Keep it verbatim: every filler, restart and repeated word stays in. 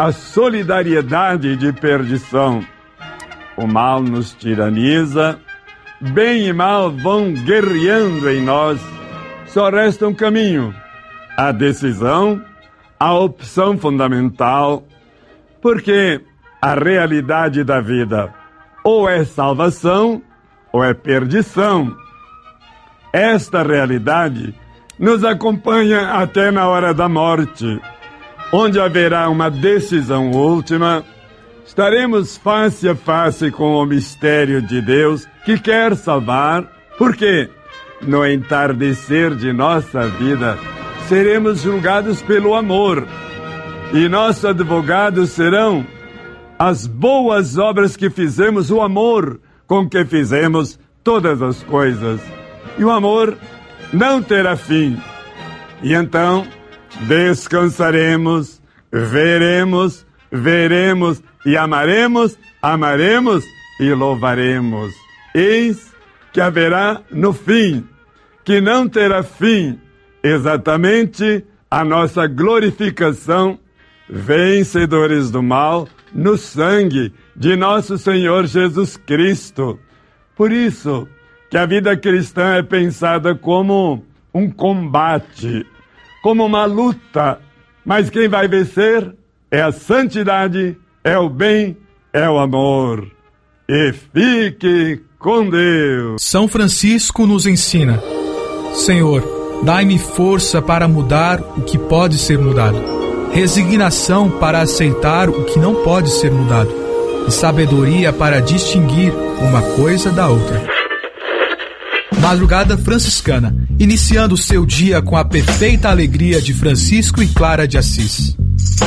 a solidariedade de perdição. O mal nos tiraniza, bem e mal vão guerreando em nós. Só resta um caminho, a decisão, a opção fundamental, porque a realidade da vida ou é salvação ou é perdição. Esta realidade nos acompanha até na hora da morte, onde haverá uma decisão última. Estaremos face a face com o mistério de Deus que quer salvar, porque no entardecer de nossa vida seremos julgados pelo amor, e nossos advogados serão as boas obras que fizemos, o amor com que fizemos todas as coisas. E o amor não terá fim. E então descansaremos, veremos, veremos e amaremos, amaremos e louvaremos. Eis que haverá no fim, que não terá fim, exatamente a nossa glorificação, vencedores do mal, no sangue de nosso Senhor Jesus Cristo. Por isso que a vida cristã é pensada como um combate, como uma luta, mas quem vai vencer é a santidade, é o bem, é o amor. E fique com Deus. São Francisco nos ensina: Senhor, dai-me força para mudar o que pode ser mudado, resignação para aceitar o que não pode ser mudado, e sabedoria para distinguir uma coisa da outra. Madrugada Franciscana, iniciando o seu dia com a perfeita alegria de Francisco e Clara de Assis.